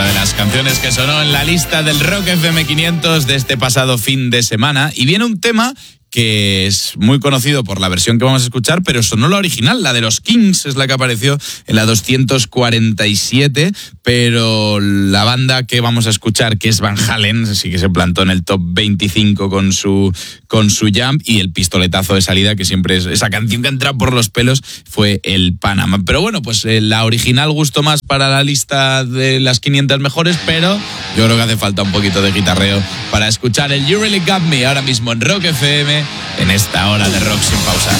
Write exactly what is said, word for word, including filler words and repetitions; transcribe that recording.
otra de las canciones que sonó en la lista del Rock F M quinientos de este pasado fin de semana. Y viene un tema que es muy conocido por la versión que vamos a escuchar, pero sonó la original, la de los Kings, es la que apareció en la doscientos cuarenta y siete, pero la banda que vamos a escuchar, que es Van Halen, sí que se plantó en el top veinticinco con su, con su Jump, y el pistoletazo de salida, que siempre es esa canción que entra por los pelos, fue el Panama. Pero bueno, pues eh, la original gustó más para la lista de las quinientas mejores, pero yo creo que hace falta un poquito de guitarreo para escuchar el You Really Got Me ahora mismo en Rock F M, en esta hora de rock sin pausa.